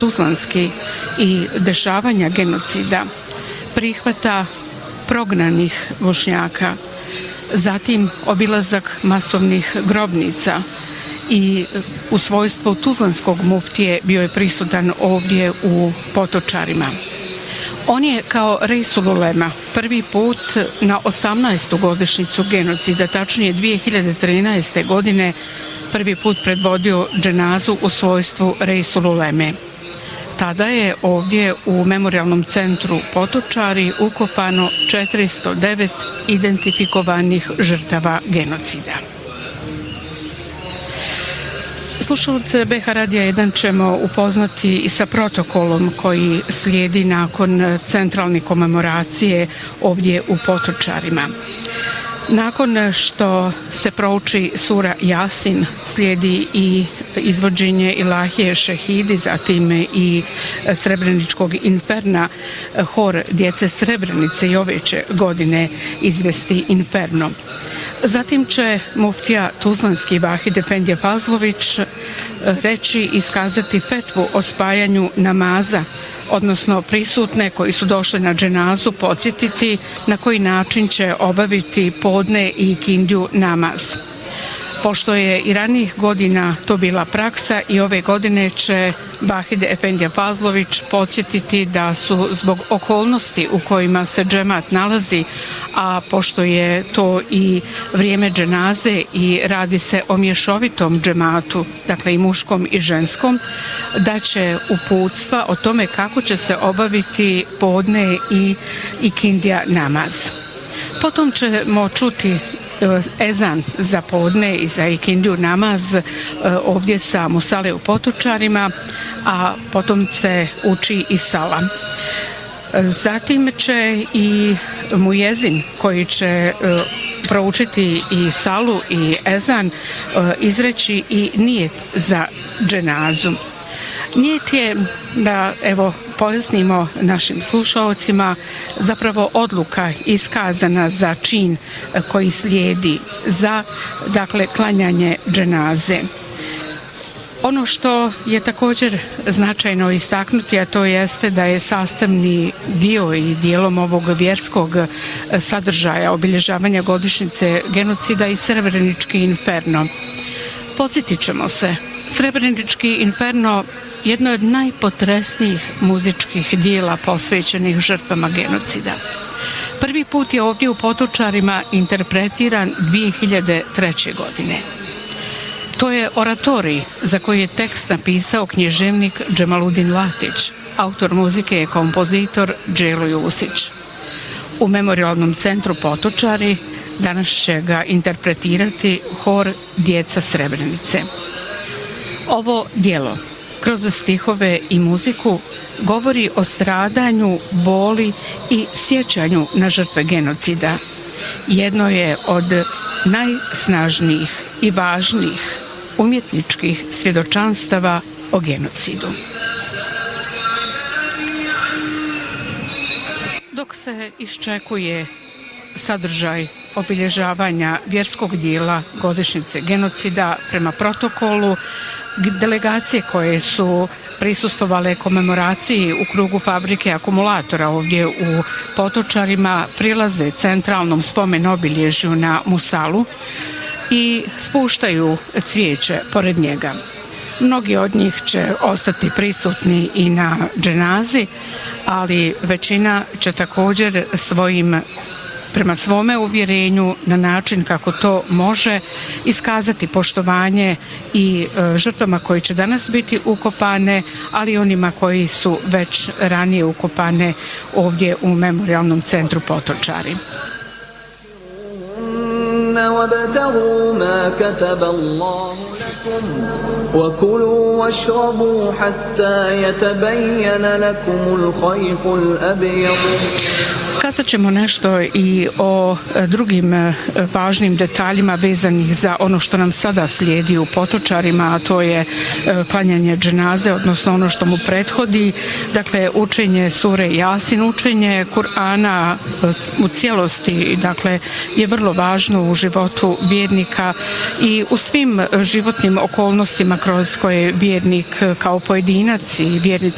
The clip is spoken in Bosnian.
tuzlanski i dešavanja genocida, prihvata prognanih Bošnjaka, zatim obilazak masovnih grobnica i u svojstvu tuzlanskog muftije bio je prisutan ovdje u Potočarima. On je kao Reisul Ulema prvi put na 18. godišnjicu genocida, tačnije 2013. godine, prvi put predvodio dženazu u svojstvu Reisul Uleme. Tada je ovdje u Memorijalnom centru Potočari ukopano 409 identifikovanih žrtava genocida. Slušalce BH Radija 1 ćemo upoznati i sa protokolom koji slijedi nakon centralne komemoracije ovdje u Potočarima. Nakon što se prouči sura Jasin, slijedi i izvođenje Ilahije Šehidi, zatim i Srebreničkog inferna. Hor djece Srebrenice i ove će godine izvesti Inferno. Zatim će muftija tuzlanski Vahid Efendija Fazlović reći i iskazati fetvu o spajanju namaza, odnosno prisutne koji su došli na dženazu podsjetiti na koji način će obaviti podne i ikindiju namaz. Pošto je i ranijih godina to bila praksa, i ove godine će Vahid Efendija Fazlović podsjetiti da su zbog okolnosti u kojima se džemat nalazi, a pošto je to i vrijeme dženaze i radi se o mješovitom džematu, dakle i muškom i ženskom, da će uputstva o tome kako će se obaviti podne i ikindija namaz. Potom ćemo čuti ezan za podne i za ikindiju namaz ovdje sa musale u Potočarima, a potom se uči i salam. Zatim će i mujezin koji će proučiti i salu i ezan izreći i nijet za dženazu. Nijet je, da evo pojasnimo našim slušaocima, zapravo odluka iskazana za čin koji slijedi za, dakle, klanjanje dženaze. Ono što je također značajno istaknuti, a to jeste da je sastavni dio i dijelom ovog vjerskog sadržaja obilježavanja godišnjice genocida i Srebrenički inferno. Podsjetit ćemo se, Srebrenički inferno jedno je od najpotresnijih muzičkih dijela posvećenih žrtvama genocida. Prvi put je ovdje u Potočarima interpretiran 2003. godine. To je oratorij za koji je tekst napisao književnik Džemaludin Latić. Autor muzike je kompozitor Đelo Jusić. U Memorijalnom centru Potočari danas će ga interpretirati hor djeca Srebrenice. Ovo djelo kroz stihove i muziku govori o stradanju, boli i sjećanju na žrtve genocida. Jedno je od najsnažnijih i važnijih umjetničkih svjedočanstava o genocidu. Dok se iščekuje sadržaj obilježavanja vjerskog dijela godišnjice genocida prema protokolu, delegacije koje su prisustvovale komemoraciji u krugu fabrike akumulatora ovdje u Potočarima prilaze centralnom spomen obilježju na Musalu i spuštaju cvijeće pored njega. Mnogi od njih će ostati prisutni i na dženazi, ali većina će također prema svome uvjerenju, na način kako to može, iskazati poštovanje i žrtvama koji će danas biti ukopane, ali i onima koji su već ranije ukopane ovdje u Memorijalnom centru Potočari. وابتغوا ما كتب الله لكم وكلوا واشربوا حتى يتبين لكم الخيط الأبيض. Kazat ćemo nešto i o drugim važnim detaljima vezanih za ono što nam sada slijedi u Potočarima, a to je klanjanje dženaze, odnosno ono što mu prethodi, dakle učenje sure Jasin, učenje Kur'ana u cijelosti, dakle je vrlo važno u životu vjernika i u svim životnim okolnostima kroz koje vjernik kao pojedinac i vjernici